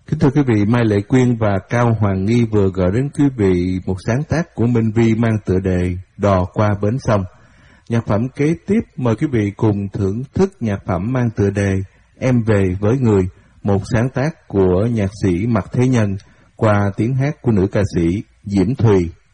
Kính thưa quý vị, Mai Lệ Quyên và Cao Hoàng Nghi vừa gửi đến quý vị một sáng tác của Minh Vi mang tựa đề Đò qua bến sông. Nhạc phẩm kế tiếp mời quý vị cùng thưởng thức nhạc phẩm mang tựa đề Em về với người, một sáng tác của nhạc sĩ Mạc Thế Nhân qua tiếng hát của nữ ca sĩ Diễm Thùy.